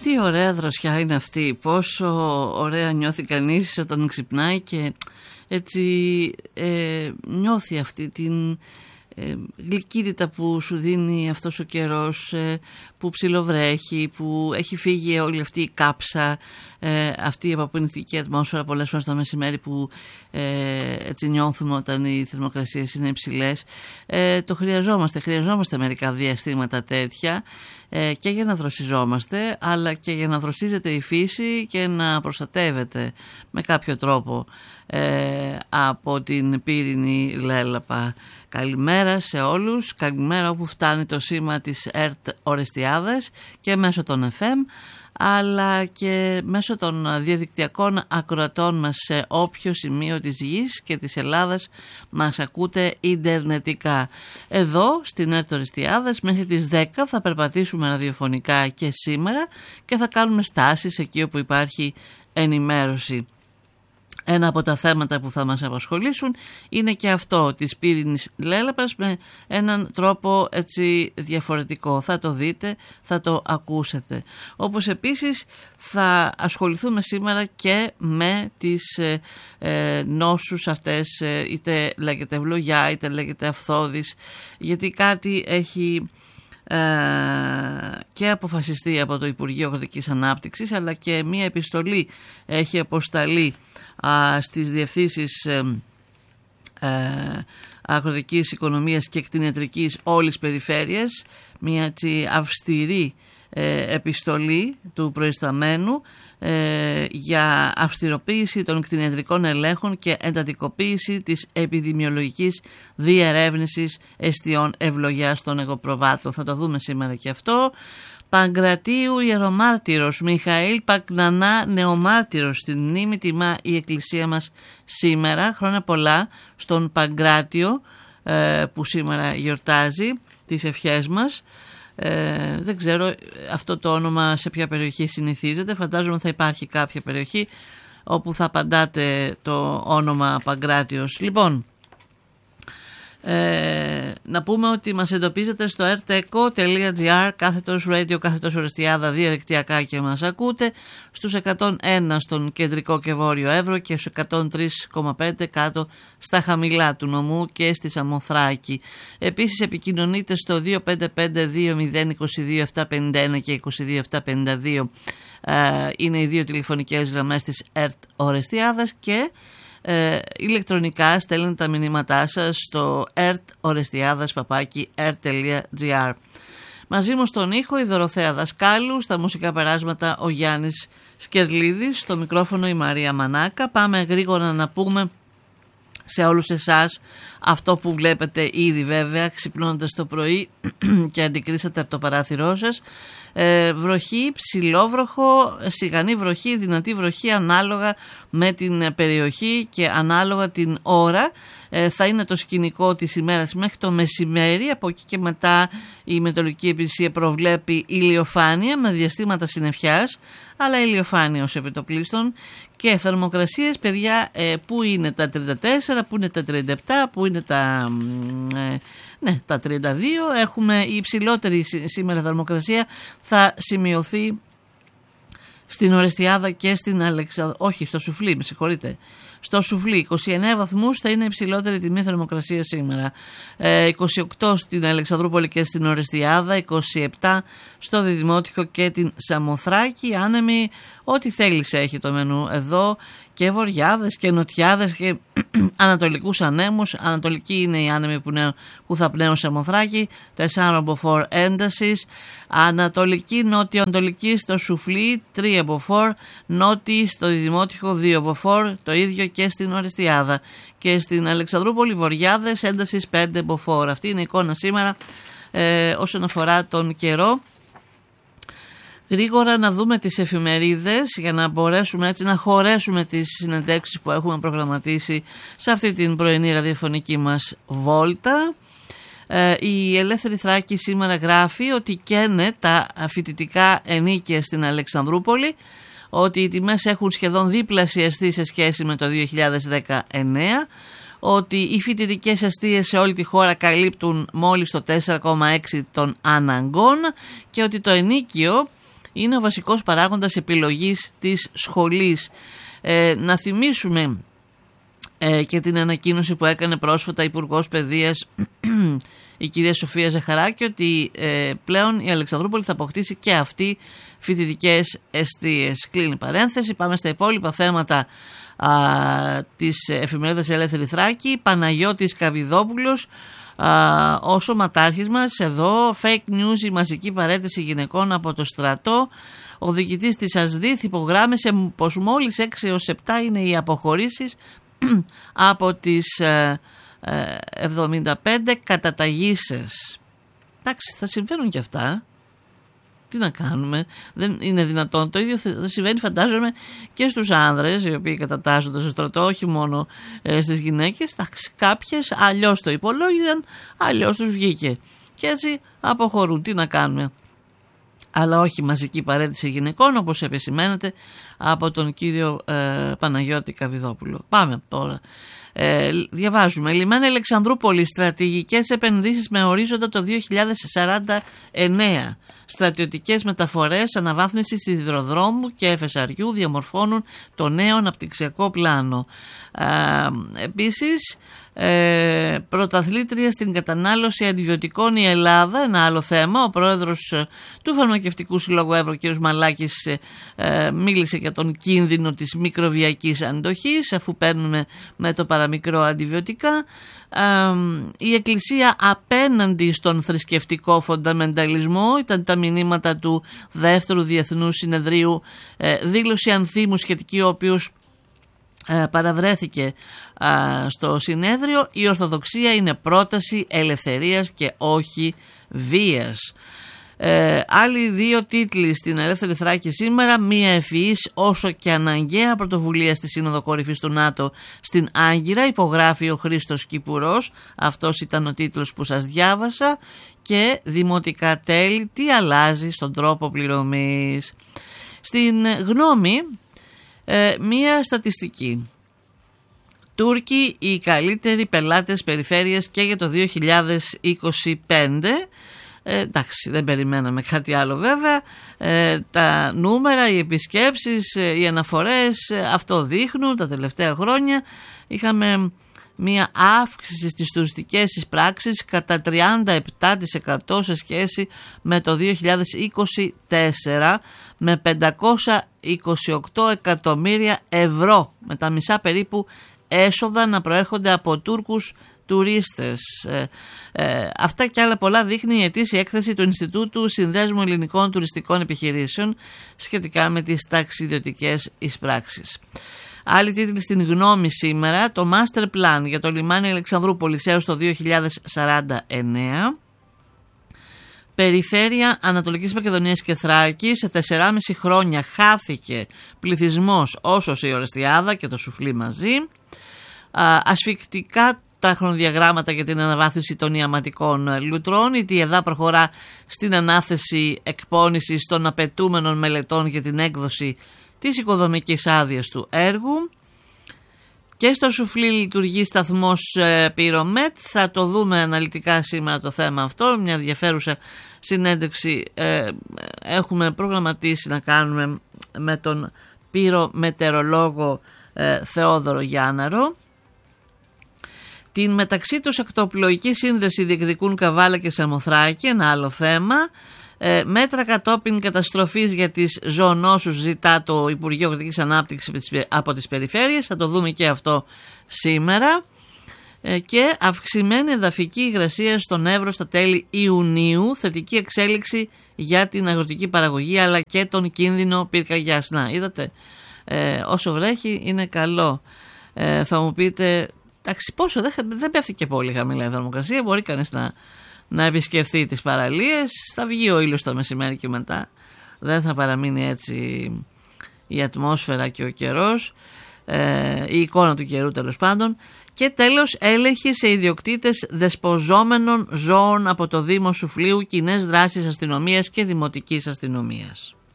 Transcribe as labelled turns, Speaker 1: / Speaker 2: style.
Speaker 1: Τι ωραία δροσιά είναι αυτή, πόσο ωραία νιώθει κανείς όταν ξυπνάει και έτσι νιώθει αυτή την γλυκύτητα που σου δίνει αυτός ο καιρός, που ψιλοβρέχει, που έχει φύγει όλη αυτή η κάψα, αυτή η απαπνητική ατμόσφαιρα πολλές φορές το μεσημέρι που έτσι νιώθουμε όταν οι θερμοκρασίες είναι υψηλές. Το χρειαζόμαστε μερικά διαστήματα τέτοια και για να δροσιζόμαστε, αλλά και για να δροσίζεται η φύση και να προστατεύεται με κάποιο τρόπο από την πύρινη λέλαπα. Καλημέρα σε όλους, καλημέρα όπου φτάνει το σήμα της ΕΡΤ Ορεστιάδας και μέσω των FM, αλλά και μέσω των διαδικτυακών ακροατών μας σε όποιο σημείο της γης και της Ελλάδας μας ακούτε ιντερνετικά. Εδώ στην ΕΡΤ Ορεστιάδας μέχρι τις 10 θα περπατήσουμε ραδιοφωνικά και σήμερα και θα κάνουμε στάσεις εκεί όπου υπάρχει ενημέρωση. Ένα από τα θέματα που θα μας απασχολήσουν είναι και αυτό της πύρινης λέλαπας με έναν τρόπο έτσι διαφορετικό. Θα το δείτε, θα το ακούσετε. Όπως επίσης θα ασχοληθούμε σήμερα και με τις νόσους αυτές, είτε λέγεται ευλογιά είτε λέγεται αυθόδης, γιατί κάτι έχει και αποφασιστεί από το Υπουργείο Αγροτικής Ανάπτυξης, αλλά και μία επιστολή έχει αποσταλεί στις διευθύνσεις αγροτικής οικονομίας και κτηνιατρικής όλης περιφέρειας, μία έτσι αυστηρή επιστολή του προϊσταμένου για αυστηροποίηση των κτηνιατρικών ελέγχων και εντατικοποίηση της επιδημιολογικής διερεύνησης εστιών ευλογιάς των εγωπροβάτων. Θα το δούμε σήμερα και αυτό. Παγκρατίου Ιερομάρτυρος Μιχαήλ Πακνανά Νεομάρτυρος, στην μνήμη τιμά η Εκκλησία μας σήμερα. Χρόνια πολλά στον Παγκράτιο που σήμερα γιορτάζει, τις ευχές μας. Δεν ξέρω αυτό το όνομα σε ποια περιοχή συνηθίζεται. Φαντάζομαι θα υπάρχει κάποια περιοχή όπου θα απαντάτε το όνομα Παγκράτιος. Λοιπόν, να πούμε ότι μας εντοπίζετε στο rteco.gr /radio Ορεστιάδα διαδικτυακά και μας ακούτε στους 101 στον κεντρικό και βόρειο Εύρο και στους 103,5 κάτω στα χαμηλά του νομού και στη Σαμοθράκη. Επίσης επικοινωνείτε στο 255-2022-751 και 22-752 είναι οι δύο τηλεφωνικές γραμμές της ΕΡΤ Ορεστιάδας και ηλεκτρονικά στέλνετε τα μηνύματά σας στο ertorestiadas@ert.gr. Μαζί μου στον ήχο η Δωροθέα Δασκάλου, στα μουσικά περάσματα ο Γιάννης Σκερλίδης, στο μικρόφωνο η Μαρία Μανάκα. Πάμε γρήγορα να πούμε σε όλους εσάς αυτό που βλέπετε ήδη βέβαια ξυπνώντας το πρωί και αντικρίσατε από το παράθυρό σας. Βροχή, ψηλόβροχο, σιγανή βροχή, δυνατή βροχή ανάλογα με την περιοχή και ανάλογα την ώρα. Θα είναι το σκηνικό της ημέρας μέχρι το μεσημέρι. Από εκεί και μετά η Μετεωρολογική Υπηρεσία προβλέπει ηλιοφάνεια με διαστήματα συννεφιάς, αλλά ηλιοφάνεια ως επιτοπλίστων. Και θερμοκρασίες, παιδιά, που είναι τα 34, που είναι τα 37, που είναι τα 32. Έχουμε η υψηλότερη σήμερα θερμοκρασία θα σημειωθεί στην Ορεστιάδα και στην στο Σουφλί, με συγχωρείτε. Στο Σουφλί, 29 βαθμούς θα είναι υψηλότερη τιμή θερμοκρασία σήμερα. 28 στην Αλεξανδρούπολη και στην Ορεστιάδα, 27 στο Διδημότυχο και την Σαμοθράκη. Άνεμη, ό,τι θέλησε έχει το μενού εδώ, και βοριάδες και νοτιάδες και ανατολικούς ανέμους. Ανατολική είναι η άνεμη που θα πνέουν σε Σαμοθράκη, 4 μποφόρ έντασης. Ανατολική, νότιο-ανατολική στο Σουφλί, 3 μποφόρ. Νότι στο Διδημότυχο, 2 μποφόρ. Το ίδιο και στην Ορεστιάδα. Και στην Αλεξανδρούπολη βοριάδες έντασης 5 μποφόρ. Αυτή είναι η εικόνα σήμερα όσον αφορά τον καιρό. Γρήγορα να δούμε τις εφημερίδες για να μπορέσουμε έτσι να χωρέσουμε τις συνεντεύξεις που έχουμε προγραμματίσει σε αυτή την πρωινή ραδιοφωνική μας βόλτα. Η Ελεύθερη Θράκη σήμερα γράφει ότι καίνε τα φοιτητικά ενίκια στην Αλεξανδρούπολη, ότι οι τιμές έχουν σχεδόν διπλασιαστεί σε σχέση με το 2019, ότι οι φοιτητικές εστίες σε όλη τη χώρα καλύπτουν μόλις το 4,6 των αναγκών και ότι το ενίκιο είναι ο βασικός παράγοντας επιλογής της σχολής. Να θυμίσουμε και την ανακοίνωση που έκανε πρόσφατα Υπουργός Παιδείας η κυρία Σοφία Ζαχαράκη, ότι πλέον η Αλεξανδρούπολη θα αποκτήσει και αυτή φοιτητικές εστίες. Κλείνει παρένθεση, πάμε στα υπόλοιπα θέματα της εφημερίδας Ελεύθερη Θράκη. Παναγιώτης Καβιδόπουλος, ο σωματάρχης μας εδώ, fake news, η μαζική παραίτηση γυναικών από το στρατό. Ο διοικητής της ΑΣΔΙΘ υπογράμμισε πως μόλις 6 έως 7 είναι οι αποχωρήσεις από τις 75 καταταγήσεις. Εντάξει, θα συμβαίνουν και αυτά. Τι να κάνουμε, δεν είναι δυνατόν. Το ίδιο θα συμβαίνει, φαντάζομαι, και στους άνδρες οι οποίοι κατατάσσονται στο στρατό, όχι μόνο στις γυναίκες. Εντάξει, κάποιες αλλιώς το υπολόγιζαν, αλλιώς τους βγήκε και έτσι αποχωρούν. Τι να κάνουμε. Αλλά όχι μαζική παραίτηση γυναικών, όπως επισημαίνεται από τον κύριο Παναγιώτη Καβιδόπουλο. Πάμε τώρα. Διαβάζουμε. Λιμάνι Αλεξανδρούπολη, στρατηγικές επενδύσεις με ορίζοντα το 2049. Στρατιωτικές μεταφορές, αναβάθμιση σιδηροδρόμου και εφεσαριού διαμορφώνουν το νέο αναπτυξιακό πλάνο. Επίσης, πρωταθλήτρια στην κατανάλωση αντιβιωτικών η Ελλάδα, ένα άλλο θέμα. Ο πρόεδρος του Φαρμακευτικού Συλλόγου Εύρω, κ. Μαλάκης, μίλησε για τον κίνδυνο της μικροβιακής αντοχής, αφού παίρνουμε με το παραμικρό αντιβιωτικά. Η Εκκλησία απέναντι στον θρησκευτικό φονταμενταλισμό ήταν τα μηνύματα του Δεύτερου Διεθνούς Συνεδρίου, δήλωση ανθίμου σχετική, ο οποίος παραβρέθηκε στο συνέδριο. Η Ορθοδοξία είναι πρόταση ελευθερίας και όχι βίας. Άλλοι δύο τίτλοι στην Ελεύθερη Θράκη σήμερα. Μία ευφυής όσο και αναγκαία πρωτοβουλία στη Σύνοδο Κορυφής του ΝΑΤΟ στην Άγκυρα, υπογράφει ο Χρήστος Κυπουρός. Αυτός ήταν ο τίτλος που σας διάβασα. Και δημοτικά τέλη, τι αλλάζει στον τρόπο πληρωμής. Στην Γνώμη, μία στατιστική. Τούρκοι οι καλύτεροι πελάτες περιφέρειας και για το 2025. Εντάξει, δεν περιμέναμε κάτι άλλο βέβαια. Τα νούμερα, οι επισκέψεις, οι αναφορές αυτό δείχνουν. Τα τελευταία χρόνια είχαμε μία αύξηση στις τουριστικές εισπράξεις κατά 37% σε σχέση με το 2024, με 528 εκατομμύρια ευρώ, με τα μισά περίπου έσοδα να προέρχονται από Τούρκους τουρίστες. Αυτά και άλλα πολλά δείχνει η ετήσια έκθεση του Ινστιτούτου Συνδέσμου Ελληνικών Τουριστικών Επιχειρήσεων σχετικά με τις ταξιδιωτικές εισπράξεις. Άλλοι τίτλοι στην Γνώμη σήμερα. Το Master Plan για το λιμάνι Αλεξανδρούπολης έως το 2049. Περιφέρεια Ανατολικής Μακεδονίας και Θράκης, σε 4,5 χρόνια χάθηκε πληθυσμός όσος η Ορεστιάδα και το Σουφλί μαζί. Ασφικτικά τα χρονοδιαγράμματα για την αναβάθμιση των ιαματικών λουτρών. Η ΤΙΕΔΑ προχωρά στην ανάθεση εκπώνησης των απαιτούμενων μελετών για την έκδοση της οικοδομικής άδειας του έργου. Και στο Σουφλί λειτουργεί σταθμός Πυρομέτ. Θα το δούμε αναλυτικά σήμερα το θέμα αυτό. Μια ενδιαφέρουσα συνέντευξη έχουμε προγραμματίσει να κάνουμε με τον πυρομετεωρολόγο Θεόδωρο Γιάνναρο. Την μεταξύ τους ακτοπλοϊκή σύνδεση διεκδικούν Καβάλα και Σαμοθράκη, ένα άλλο θέμα. Μέτρα κατόπιν καταστροφής για τις ζωονόσους ζητά το Υπουργείο Αγροτικής Ανάπτυξης από τις περιφέρειες. Θα το δούμε και αυτό σήμερα. Και αυξημένη εδαφική υγρασία στον Εύρο στα τέλη Ιουνίου. Θετική εξέλιξη για την αγροτική παραγωγή αλλά και τον κίνδυνο πυρκαγιάς. Να, είδατε, όσο βρέχει είναι καλό. Θα μου πείτε, εντάξει, πόσο δεν πέφτει και πολύ χαμηλά η θερμοκρασία. Μπορεί κανείς να επισκεφθεί τις παραλίες. Θα βγει ο ήλιος το μεσημέρι και μετά. Δεν θα παραμείνει έτσι η ατμόσφαιρα και ο καιρός, η εικόνα του καιρού τέλος πάντων. Και τέλος, έλεγχη σε ιδιοκτήτες δεσποζόμενων ζώων από το Δήμο Σουφλίου, κοινές δράσεις αστυνομίας και δημοτικής αστυνομίας.